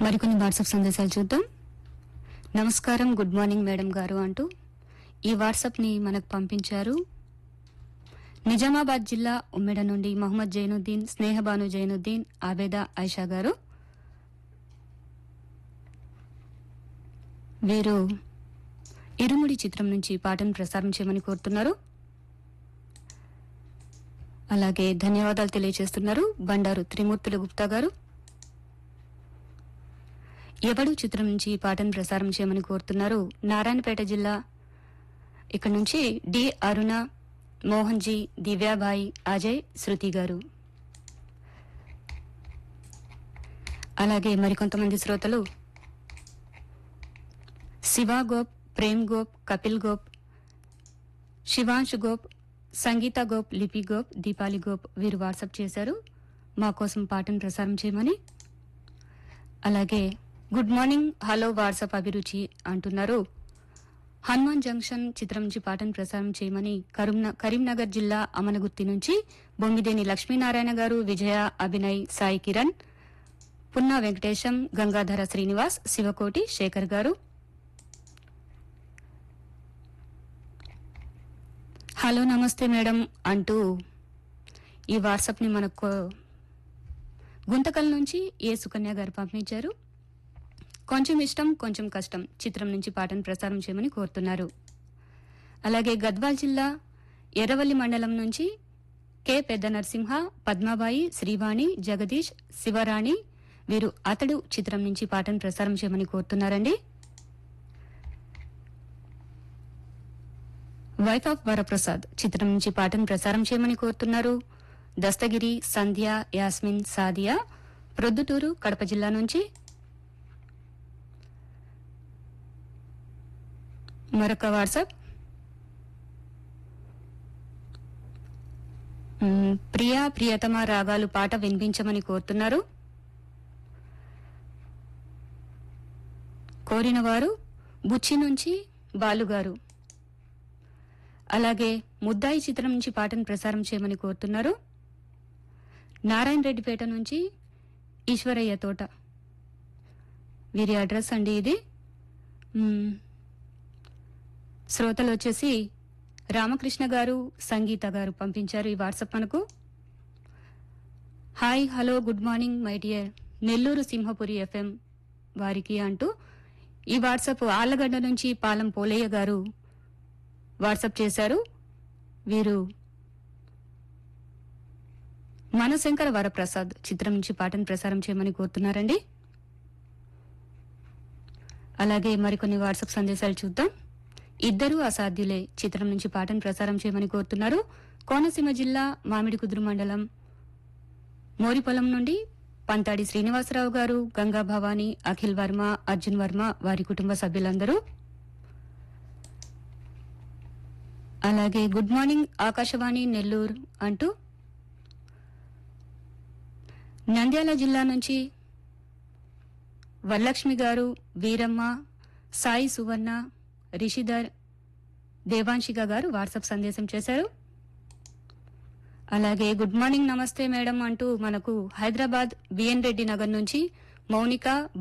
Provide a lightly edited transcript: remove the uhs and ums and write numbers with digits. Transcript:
మరికొన్ని వాట్సాప్ సందేశాలు చూద్దాం. నమస్కారం, గుడ్ మార్నింగ్ మేడం గారు అంటూ ఈ వాట్సాప్ ని మనకు పంపించారు. నిజామాబాద్ జిల్లా ఉమ్మెడ నుండి మహమ్మద్ జైనుద్దీన్, స్నేహబాను జైనుద్దీన్, ఆబేదా ఐషా గారు. వీరు ఇరుముడి చిత్రం నుంచి పాటను ప్రసారం చేయమని కోరుతున్నారు. అలాగే ధన్యవాదాలు తెలియజేస్తున్నారు బండారు త్రిమూర్తుల గుప్తా గారు. ఎవడు చిత్రం నుంచి ఈ పాటను ప్రసారం చేయమని కోరుతున్నారు నారాయణపేట జిల్లా. ఇక్కడ నుంచి డి అరుణ, మోహన్ జీ, దివ్యాబాయి, అజయ్, శృతి గారు. అలాగే మరికొంతమంది శ్రోతలు శివ గోప్, ప్రేమ్ గోప్, కపిల్ గోప్, శివాంశు గోప్, సంగీత గోప్, లిపి గోప్, దీపాలి గోప్ వీరు వాట్సాప్ చేశారు మా కోసం పాటను ప్రసారం చేయమని. అలాగే గుడ్ మార్నింగ్, హలో వాట్సాప్ అభిరుచి అంటున్నారు. హనుమాన్ జంక్షన్ చిత్రం నుంచి పాటను ప్రసారం చేయమని కరీంనగర్ జిల్లా అమనగుత్తి నుంచి బొమ్మిదేని లక్ష్మీనారాయణ గారు, విజయ, అభినయ్, సాయి కిరణ్, పున్నా వెంకటేశం, గంగాధర శ్రీనివాస్, శివకోటి, శేఖర్ గారు. హలో నమస్తే మేడం అంటూ ఈ వాట్సాప్ ని మనకు గుంతకల్ నుంచి ఏ సుకన్య గారు పంపించారు. కొంచెం ఇష్టం కొంచెం కష్టం చిత్రం నుంచి పాటను ప్రసారం చేయమని కోరుతున్నారు. అలాగే గద్వాల్ జిల్లా ఎర్రవల్లి మండలం నుంచి కె పెద్ద నరసింహ, పద్మాబాయి, శ్రీవాణి, జగదీష్, శివరాణి వీరు అతడు చిత్రం నుంచి పాటను ప్రసారం చేయమని కోరుతున్నారండి. వైఫ్ ఆఫ్ వరప్రసాద్ చిత్రం నుంచి పాటను ప్రసారం చేయమని కోరుతున్నారు దస్తగిరి, సంధ్య, యాస్మిన్, సాదియా ప్రొద్దుటూరు కడప జిల్లా నుంచి. మరొక వాట్సాప్ ప్రియా ప్రియతమ రాగాలు పాట వినిపించమని కోరుతున్నారు. కోరిన వారు బుచ్చి నుంచి బాలుగారు. అలాగే ముద్దాయి చిత్రం నుంచి పాటను ప్రసారం చేయమని కోరుతున్నారు నారాయణ రెడ్డిపేట నుంచి ఈశ్వరయ్య తోట వీరి అడ్రస్ అండి ఇది. శ్రోతలు వచ్చేసి రామకృష్ణ గారు, సంగీత గారు పంపించారు ఈ వాట్సాప్ మనకు. Hi, hello, good morning my dear Nellore Simhapuri FM వారికి అంటూ ఈ వాట్సాప్ ఆళ్లగడ్డ నుంచి పాలం పోలయ్య గారు వాట్సాప్ చేశారు. వీరు మనశంకర వరప్రసాద్ చిత్రం నుంచి పాటను ప్రసారం చేయమని కోరుతున్నారండి. అలాగే మరికొన్ని వాట్సాప్ సందేశాలు చూద్దాం. ఇద్దరు అసాధ్యులే చిత్రం నుంచి పాటను ప్రసారం చేయమని కోరుతున్నారు కోనసీమ జిల్లా మామిడికుదురు మండలం మోరిపొలం నుండి పంతాడి శ్రీనివాసరావు గారు, గంగా భవాని, అఖిల్ వర్మ, అర్జున్ వర్మ వారి కుటుంబ సభ్యులందరూ. అలాగే గుడ్ మార్నింగ్ ఆకాశవాణి నెల్లూరు అంటూ నంద్యాల జిల్లా నుంచి వరలక్ష్మి గారు, వీరమ్మ, సాయి సువర్ణ, రిషిధర్, దేవాంశిక గారు వాట్సాప్ సందేశం చేశారు. అలాగే గుడ్ మార్నింగ్ నమస్తే మేడం అంటూ మనకు హైదరాబాద్ బిఎన్ రెడ్డి నగర్ నుంచి మౌనిక,